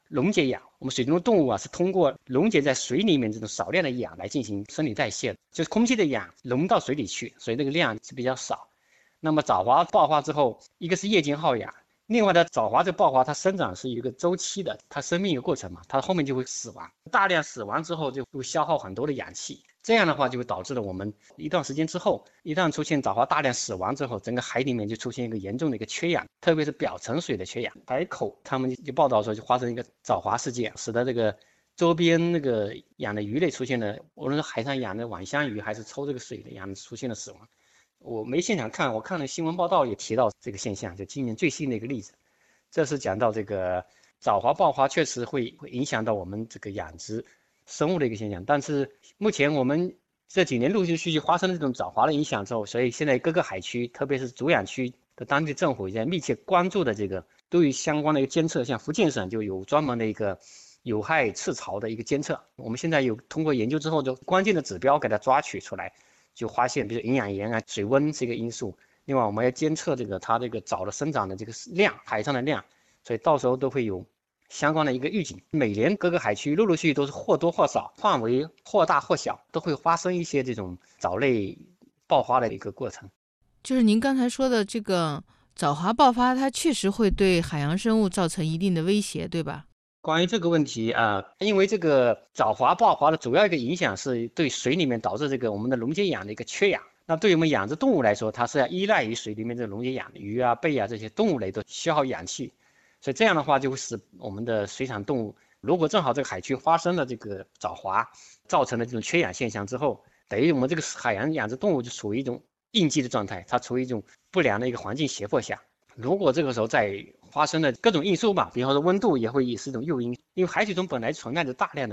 溶解氧。我们水中的动物是通过溶解在水里面这种少量的氧来进行生理代谢，就是空气的氧溶到水里去，所以那个量是比较少。那么藻华爆发之后，一个是夜间耗氧，另外的藻华这爆发它生长是一个周期的，它生命一个过程嘛，它后面就会死亡，大量死亡之后就会消耗很多的氧气，这样的话就会导致了我们一段时间之后，一旦出现藻华大量死亡之后，整个海里面就出现一个严重的一个缺氧，特别是表层水的缺氧。海口他们就报道说就发生一个藻华事件，使得这个周边那个养的鱼类出现了，无论是海上养的网箱鱼还是抽这个水的养出现了死亡。我没现场看，我看了新闻报道也提到这个现象，就今年最新的一个例子。这是讲到这个藻华爆发确实会影响到我们这个养殖生物的一个现象，但是目前我们这几年陆陆续续发生了这种藻华的影响之后，所以现在各个海区，特别是主养区的当地政府也在密切关注的这个对于相关的一个监测，像福建省就有专门的一个有害赤潮的一个监测，我们现在有通过研究之后，就关键的指标给它抓取出来。就发现，比如营养盐啊、水温这个因素。另外，我们要监测它这个藻的生长的这个量，海上的量，所以到时候都会有相关的一个预警。每年各个海区陆陆续续都是或多或少，范围或大或小，都会发生一些这种藻类爆发的一个过程。 就是您刚才说的这个藻华爆发，它确实会对海洋生物造成一定的威胁，对吧？ 关于这个问题因为这个藻华爆发的主要一个影响是对水里面导致这个我们的溶解氧的一个缺氧。那对于我们养殖动物来说，它是要依赖于水里面这个溶解氧，鱼啊、贝啊这些动物类都消耗氧气，所以这样的话就会使我们的水产动物，如果正好这个海区发生了这个藻华，造成了这种缺氧现象之后，等于我们这个海洋养殖动物就处于一种应激的状态，它处于一种不良的一个环境胁迫下。如果这个时候再发生了各种因素吧，比方说温度也会是一种诱因，因为海水中本来存在着大量的